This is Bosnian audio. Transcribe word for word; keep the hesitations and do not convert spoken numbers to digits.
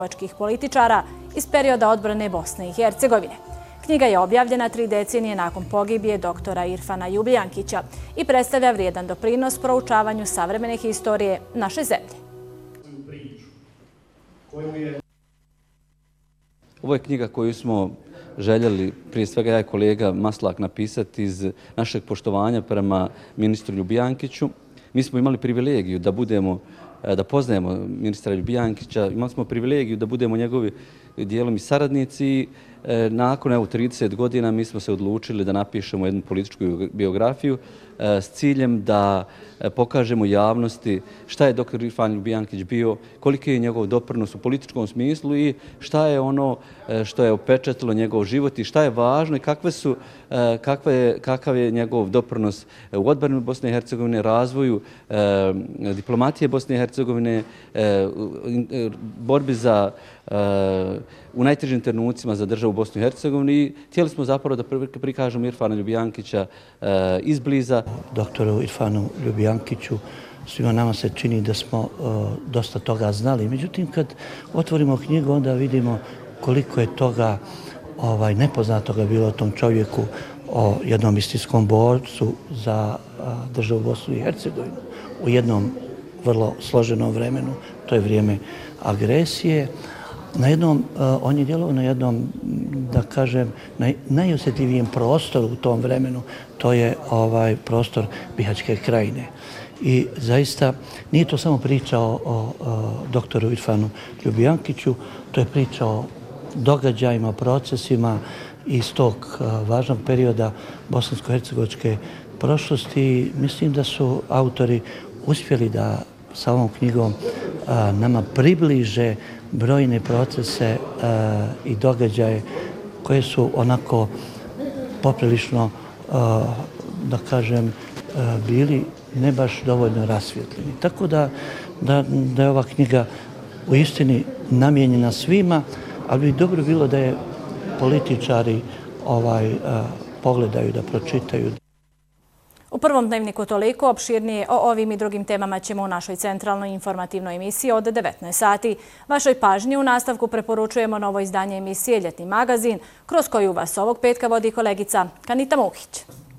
hrvatskih političara iz perioda odbrane Bosne i Hercegovine. Knjiga je objavljena tri decenije nakon pogibije doktora Irfana Ljubijankića i predstavlja vrijedan doprinos proučavanju savremene historije naše zemlje. Ovo je knjiga koju smo željeli, prije svega ja i kolega Maslak, napisati iz našeg poštovanja prema ministru Ljubijankiću. Mi smo imali privilegiju da budemo, da poznajemo ministra Ljubijankića, imali smo privilegiju da budemo njegovi dijelom i saradnici. Nakon evo trideset godina mi smo se odlučili da napišemo jednu političku biografiju s ciljem da pokažemo javnosti šta je doktor Irfan Ljubijankić bio, koliki je njegov doprinos u političkom smislu i šta je ono što je opečatilo njegov život i šta je važno i kakve su, kakve je, kakav je njegov doprinos u odbrani Bosne i Hercegovine, razvoju diplomatije Bosne i Hercegovine, borbi za u najtežim trenucima za državu Bosnu i Hercegovini i htjeli smo zapravo da prikažemo Irfana Ljubijankića izbliza. Doktoru Irfanu Ljubijankiću svima nama se čini da smo dosta toga znali. Međutim, kad otvorimo knjigu, onda vidimo koliko je toga ovaj, nepoznatoga bilo o tom čovjeku, o jednom istinskom borcu za državu Bosnu i Hercegovinu u jednom vrlo složenom vremenu, to je vrijeme agresije. Na jednom, on je djelovao na jednom, da kažem, najosjetljivijem prostoru u tom vremenu, to je ovaj prostor Bihaćke krajine. I zaista nije to samo priča o, o, o doktoru Irfanu Ljubijankiću, to je priča o događajima, procesima iz tog važnog perioda bosansko-hercegovačke prošlosti. Mislim da su autori uspjeli da sa ovom knjigom a, nama približe brojne procese a, i događaje koje su onako poprilično, a, da kažem, a, bili ne baš dovoljno rasvjetljeni. Tako da, da, da je ova knjiga u istini namijenjena svima, ali bi dobro bilo da je političari ovaj, a, pogledaju, da pročitaju. U prvom dnevniku toliko, opširnije o ovim i drugim temama ćemo u našoj centralnoj informativnoj emisiji od devetnaest sati. Vašoj pažnji u nastavku preporučujemo novo izdanje emisije Ljetni magazin, kroz koju vas ovog petka vodi kolegica Kanita Muhić.